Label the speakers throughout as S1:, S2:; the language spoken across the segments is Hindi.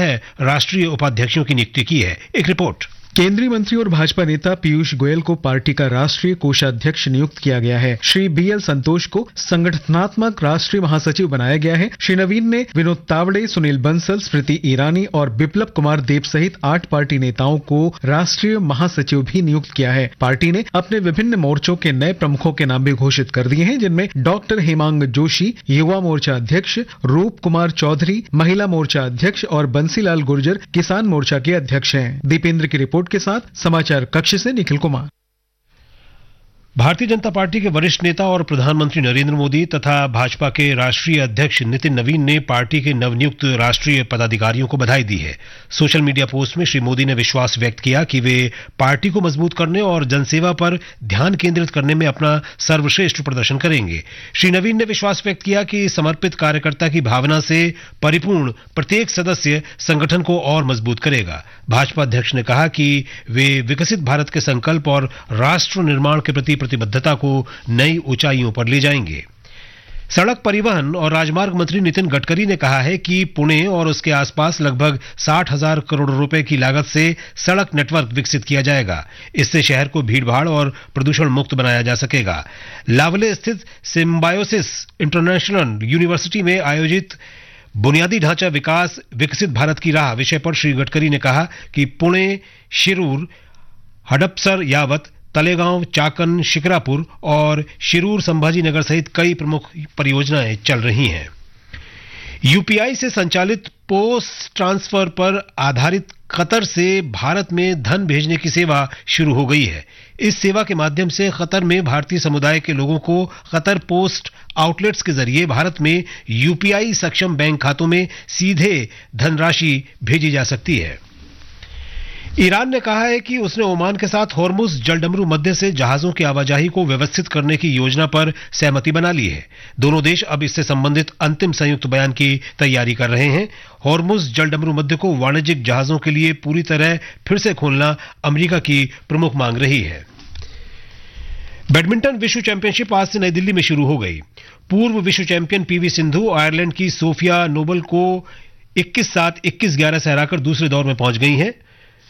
S1: 6 राष्ट्रीय उपाध्यक्षों की नियुक्ति की है। एक रिपोर्ट।
S2: केंद्रीय मंत्री और भाजपा नेता पीयूष गोयल को पार्टी का राष्ट्रीय कोषाध्यक्ष नियुक्त किया गया है। श्री बीएल संतोष को संगठनात्मक राष्ट्रीय महासचिव बनाया गया है। श्री नवीन ने विनोद तावड़े, सुनील बंसल, स्मृति ईरानी और बिप्लब कुमार देब सहित 8 पार्टी नेताओं को राष्ट्रीय महासचिव भी नियुक्त किया है। पार्टी ने अपने विभिन्न मोर्चों के नए प्रमुखों के नाम भी घोषित कर दिए हैं, जिनमें डॉक्टर हेमांग जोशी युवा मोर्चा अध्यक्ष, रूप कुमार चौधरी महिला मोर्चा अध्यक्ष और बंसीलाल गुर्जर किसान मोर्चा के अध्यक्ष हैं। दीपेंद्र की रिपोर्ट के साथ समाचार कक्ष से निखिल कुमार।
S1: भारतीय जनता पार्टी के वरिष्ठ नेता और प्रधानमंत्री नरेंद्र मोदी तथा भाजपा के राष्ट्रीय अध्यक्ष नितिन नवीन ने पार्टी के नवनियुक्त राष्ट्रीय पदाधिकारियों को बधाई दी है। सोशल मीडिया पोस्ट में श्री मोदी ने विश्वास व्यक्त किया कि वे पार्टी को मजबूत करने और जनसेवा पर ध्यान केंद्रित करने में अपना सर्वश्रेष्ठ प्रदर्शन करेंगे। श्री नवीन ने विश्वास व्यक्त किया कि समर्पित कार्यकर्ता की भावना से परिपूर्ण प्रत्येक सदस्य संगठन को और मजबूत करेगा। भाजपा अध्यक्ष ने कहा कि वे विकसित भारत के संकल्प और राष्ट्र निर्माण के प्रति प्रतिबद्धता को नई ऊंचाइयों पर ले जाएंगे। सड़क परिवहन और राजमार्ग मंत्री नितिन गडकरी ने कहा है कि पुणे और उसके आसपास लगभग 60,000 करोड़ रुपए की लागत से सड़क नेटवर्क विकसित किया जाएगा। इससे शहर को भीड़भाड़ और प्रदूषण मुक्त बनाया जा सकेगा। लावले स्थित सिम्बायोसिस इंटरनेशनल यूनिवर्सिटी में आयोजित बुनियादी ढांचा विकास विकसित भारत की राह विषय पर श्री गडकरी ने कहा कि पुणे, शिरूर, हडपसर यावत, तलेगांव, चाकन, शिक्रापुर और शिरूर संभाजी नगर सहित कई प्रमुख परियोजनाएं चल रही हैं। यूपीआई से संचालित पोस्ट ट्रांसफर पर आधारित कतर से भारत में धन भेजने की सेवा शुरू हो गई है। इस सेवा के माध्यम से कतर में भारतीय समुदाय के लोगों को कतर पोस्ट आउटलेट्स के जरिए भारत में यूपीआई सक्षम बैंक खातों में सीधे धनराशि भेजी जा सकती है। ईरान ने कहा है कि उसने ओमान के साथ हॉर्मुज जलडमरू मध्य से जहाजों की आवाजाही को व्यवस्थित करने की योजना पर सहमति बना ली है। दोनों देश अब इससे संबंधित अंतिम संयुक्त बयान की तैयारी कर रहे हैं। हॉर्मुज जलडमरू मध्य को वाणिज्यिक जहाजों के लिए पूरी तरह फिर से खोलना अमेरिका की प्रमुख मांग रही है। बैडमिंटन विश्व चैंपियनशिप आज से नई दिल्ली में शुरू हो गई। पूर्व विश्व चैंपियन पीवी सिंधु आयरलैंड की सोफिया नोबल को 21-7, 21-11 से हराकर दूसरे दौर में पहुंच गई हैं।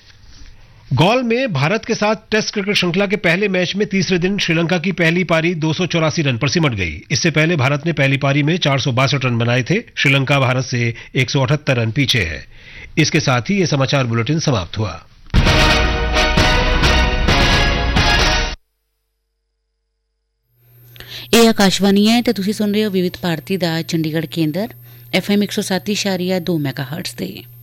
S1: गॉल में भारत के साथ टेस्ट क्रिकेट श्रृंखला के पहले मैच में तीसरे दिन श्रीलंका की पहली पारी 284 रन पर सिमट गई। इससे पहले भारत ने पहली पारी में 462 रन बनाए थे। श्रीलंका भारत से 178 रन पीछे है। इसके साथ ही यह समाचार बुलेटिन समाप्त हुआ।
S3: ਇਹ ਆਕਾਸ਼ਵਾਣੀ ਹੈ ਤੇ ਤੁਸੀਂ ਸੁਣ ਰਹੇ ਹੋ ਵਿਵਿਧ ਭਾਰਤੀ ਦਾ ਚੰਡੀਗੜ੍ਹ ਕੇਂਦਰ FM 107.2 ਮੈਗਾਹਰਟਜ਼ ਤੇ।